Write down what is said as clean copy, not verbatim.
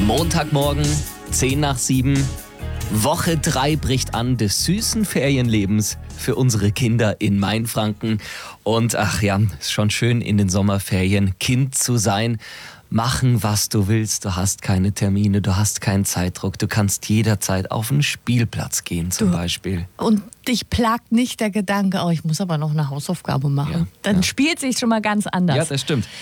Montagmorgen, 6:50. Woche 3 bricht an des süßen Ferienlebens für unsere Kinder in Mainfranken. Und ach ja, ist schon schön in den Sommerferien Kind zu sein. Machen, was du willst. Du hast keine Termine, du hast keinen Zeitdruck. Du kannst jederzeit auf den Spielplatz gehen zum Beispiel. Und dich plagt nicht der Gedanke, oh, ich muss aber noch eine Hausaufgabe machen. Ja, Dann ja. spielt sich schon mal ganz anders. Ja, das stimmt.